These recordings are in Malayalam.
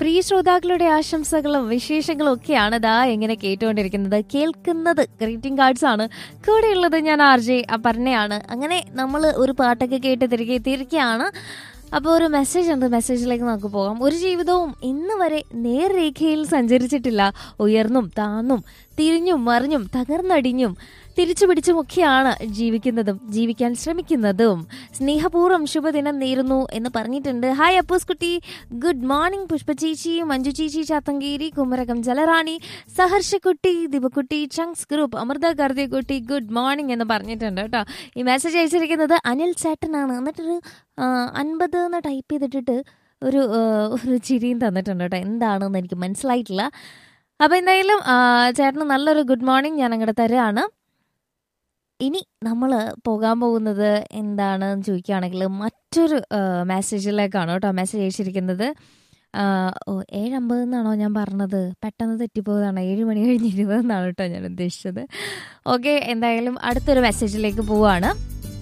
പ്രിയ ശ്രോതാക്കളുടെ ആശംസകളും വിശേഷങ്ങളും ഒക്കെയാണ് ദാ എങ്ങനെ കേട്ടുകൊണ്ടിരിക്കുന്നത്. കേൾക്കുന്നത് ഗ്രീറ്റിംഗ് കാർഡ്സ് ആണ്. കൂടെയുള്ളത് ഞാൻ RJ അപർണയാണ്. അങ്ങനെ നമ്മൾ ഒരു പാട്ടൊക്കെ കേട്ട് തിരികെയാണ്. അപ്പോൾ ഒരു മെസ്സേജ് ഉണ്ട്, മെസ്സേജിലേക്ക് നമുക്ക് പോകാം. ഒരു ജീവിതവും ഇന്ന് വരെ നേർരേഖയിൽ സഞ്ചരിച്ചിട്ടില്ല. ഉയർന്നും താന്നും തിരിഞ്ഞും മറിഞ്ഞും തകർന്നടിഞ്ഞും തിരിച്ചു പിടിച്ചുമൊക്കെയാണ് ജീവിക്കുന്നതും ജീവിക്കാൻ ശ്രമിക്കുന്നതും. സ്നേഹപൂർവ്വം ശുഭദിനം നേരുന്നു എന്ന് പറഞ്ഞിട്ടുണ്ട്. ഹായ് അപ്പൂസ് കുട്ടി, ഗുഡ് മോർണിംഗ്. പുഷ്പ ചേച്ചി, മഞ്ജു ചേച്ചി, Chathankery, Kumarakom ജലറാണി, സഹർഷക്കുട്ടി, ദീപക്കുട്ടി, ചങ്സ് group, Amrita ഗർദിക്കുട്ടി, good morning എന്ന് പറഞ്ഞിട്ടുണ്ട് കേട്ടോ. ഈ മെസ്സേജ് അയച്ചിരിക്കുന്നത് അനിൽ ചേട്ടനാണ്. എന്നിട്ടൊരു 50 എന്ന് ടൈപ്പ് ചെയ്തിട്ടിട്ട് ഒരു ചിരിയും തന്നിട്ടുണ്ട് കേട്ടോ. എന്താണെന്ന് എനിക്ക് മനസ്സിലായിട്ടില്ല. അപ്പോൾ എന്തായാലും ചേട്ടന് നല്ലൊരു ഗുഡ് മോർണിംഗ് ഞാൻ അങ്ങോട്ട് തരുകയാണ്. ഇനി നമ്മൾ പോകാൻ പോകുന്നത് എന്താണെന്ന് ചോദിക്കുകയാണെങ്കിൽ മറ്റൊരു മെസ്സേജിലേക്കാണ് കേട്ടോ. മെസ്സേജ് അയച്ചിരിക്കുന്നത് 7:50 എന്നാണോ ഞാൻ പറഞ്ഞത്? പെട്ടെന്ന് തെറ്റിപ്പോയതാണ്. 7 മണി കഴിഞ്ഞ് 20 എന്നാണ് കേട്ടോ ഞാൻ ഉദ്ദേശിച്ചത്. ഓക്കെ, എന്തായാലും അടുത്തൊരു മെസ്സേജിലേക്ക് പോവാണ്.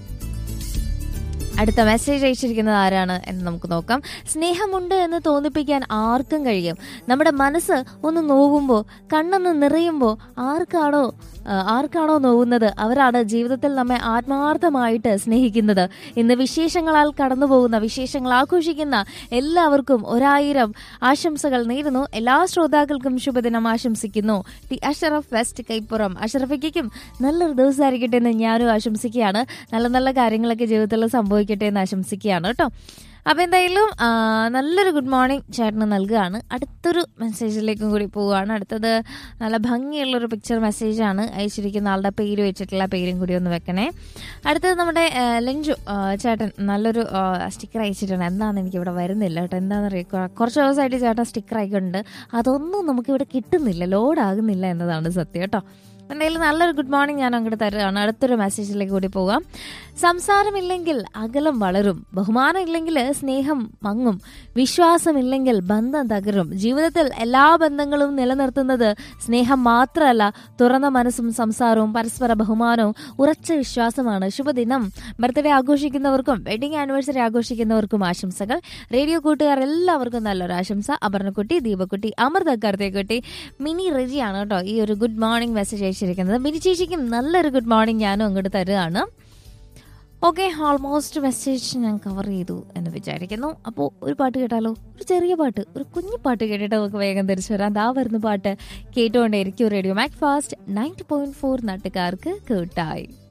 അടുത്ത മെസ്സേജ് അയച്ചിരിക്കുന്നത് ആരാണ് എന്ന് നമുക്ക് നോക്കാം. സ്നേഹമുണ്ട് എന്ന് തോന്നിപ്പിക്കാൻ ആർക്കും കഴിയും. നമ്മുടെ മനസ്സ് ഒന്ന് നോവുമ്പോൾ, കണ്ണൊന്ന് നിറയുമ്പോൾ ആർക്കാണോ നോവുന്നത് അവരാണ് ജീവിതത്തിൽ നമ്മെ ആത്മാർത്ഥമായിട്ട് സ്നേഹിക്കുന്നത്. ഇന്ന് വിശേഷങ്ങളാൽ കടന്നു പോകുന്ന, വിശേഷങ്ങൾ ആഘോഷിക്കുന്ന എല്ലാവർക്കും 1000 ആശംസകൾ നേരുന്നു. എല്ലാ ശ്രോതാക്കൾക്കും ശുഭദിനം ആശംസിക്കുന്നു. T Ashraf west Kaippuram. അഷറഫയ്ക്കും നല്ലൊരു ദിവസമായിരിക്കട്ടെ എന്ന് ഞാനും ആശംസിക്കുകയാണ്. നല്ല നല്ല കാര്യങ്ങളൊക്കെ ജീവിതത്തിൽ സംഭവിക്കട്ടെ എന്ന് ആശംസിക്കുകയാണ് കേട്ടോ. അപ്പോൾ എന്തായാലും നല്ലൊരു ഗുഡ് മോർണിംഗ് ചേട്ടന് നൽകുകയാണ്. അടുത്തൊരു മെസ്സേജിലേക്കും കൂടി പോവുകയാണ്. അടുത്തത് നല്ല ഭംഗിയുള്ളൊരു പിക്ചർ മെസ്സേജാണ്. അയച്ചിരിക്കുന്ന ആളുടെ പേര് വെച്ചിട്ടുള്ള പേരും കൂടി ഒന്ന് വെക്കണേ. അടുത്തത് നമ്മുടെ ലഞ്ചു ചേട്ടൻ നല്ലൊരു സ്റ്റിക്കർ അയച്ചിട്ടുണ്ട്. എന്താണെന്ന് എനിക്കിവിടെ വരുന്നില്ല കേട്ടോ. എന്താണെന്നറിയാം, കുറച്ച് ദിവസമായിട്ട് ചേട്ടൻ സ്റ്റിക്കർ അയക്കുന്നുണ്ട്. അതൊന്നും നമുക്കിവിടെ കിട്ടുന്നില്ല, ലോഡാകുന്നില്ല എന്നതാണ് സത്യം കേട്ടോ. എന്തായാലും നല്ലൊരു ഗുഡ് മോർണിംഗ് ഞാൻ അങ്ങോട്ട് തരുകയാണ്. അടുത്തൊരു മെസ്സേജിലേക്ക് കൂടി പോകാം. സംസാരമില്ലെങ്കിൽ അകലം വളരും, ബഹുമാനം ഇല്ലെങ്കിൽ സ്നേഹം മങ്ങും, വിശ്വാസമില്ലെങ്കിൽ ബന്ധം തകരും. ജീവിതത്തിൽ എല്ലാ ബന്ധങ്ങളും നിലനിർത്തുന്നത് സ്നേഹം മാത്രമല്ല, തുറന്ന മനസ്സും സംസാരവും പരസ്പര ബഹുമാനവും ഉറച്ച വിശ്വാസമാണ്. ശുഭദിനം. ബർത്ത്ഡേ ആഘോഷിക്കുന്നവർക്കും വെഡിങ് ആനിവേഴ്സറി ആഘോഷിക്കുന്നവർക്കും ആശംസകൾ. റേഡിയോ കൂട്ടുകാർ എല്ലാവർക്കും നല്ലൊരു ആശംസ. അപർണക്കുട്ടി, ദീപക്കുട്ടി, അമൃത കർത്തേക്കുട്ടി, മിനി റെജിയാണ് കേട്ടോ ഈ ഒരു ഗുഡ് മോർണിംഗ് മെസ്സേജ് അയച്ചിരിക്കുന്നത്. മിനി ചേച്ചിക്കും നല്ലൊരു ഗുഡ് മോർണിംഗ് ഞാനും അങ്ങോട്ട് തരുകയാണ്. ഓക്കെ, ഓൾമോസ്റ്റ് മെസ്സേജ് ഞാൻ കവർ ചെയ്തു എന്ന് വിചാരിക്കുന്നു. അപ്പോൾ ഒരു പാട്ട് കേട്ടാലോ? ഒരു ചെറിയ പാട്ട്, ഒരു കുഞ്ഞു പാട്ട് കേട്ടിട്ട് നമുക്ക് വേഗം തിരിച്ചു വരാം. ദാ വരുന്ന പാട്ട് കേട്ടുകൊണ്ടേയിരിക്കും. റേഡിയോ മാക് ഫാസ്റ്റ് 90.4 നാട്ടുകാർക്ക് കൂട്ടായി.